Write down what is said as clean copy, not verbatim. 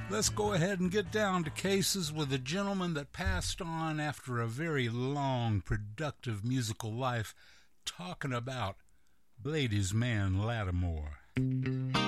Let's go ahead and get down to cases with a gentleman that passed on after a very long, productive musical life, talking about Blady's man Lattimore.